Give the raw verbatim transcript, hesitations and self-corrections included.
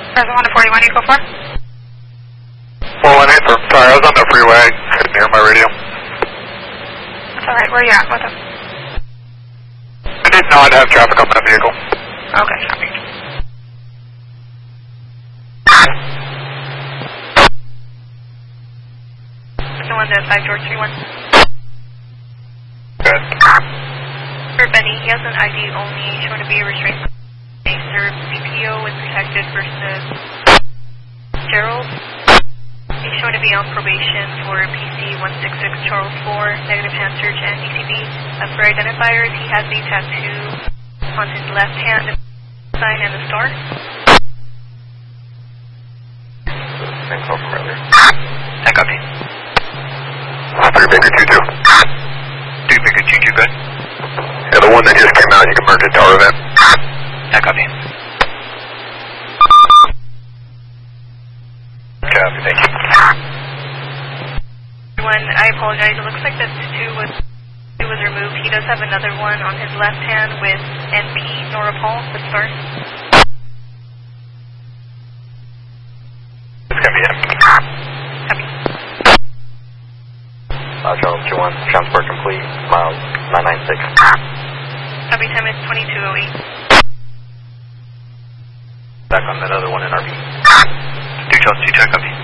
Present one to forty-one, Eco four. four one eight, sorry, I was on the freeway, couldn't hear my radio. That's alright, where are you at with him? I did not have traffic on my vehicle. Okay, copy. The one to five George three one. Good. For Benny, he has an I D only, showing to be a restraint. They serve C P O and protected versus Gerald. He's shown to be on probation for P C one six six Charles four, negative hand search and D C B. Uh, for identifiers, he has a tattoo on his left hand, sign and a star. Same call from earlier. I copy. three Baker two two. three Baker two two, good. Yeah, the one that just came out, you can merge it to our event. I copy. Copy, thank you. One, I apologize, it looks like that two was, two was removed. He does have another one on his left hand with N P Nora Paul, the star. It's gonna be him. Copy. Uh, Charles two one, transport complete, miles nine nine six. Copy, time is twenty-two oh eight. Back on that other one in R V. two Charles two two, I copy.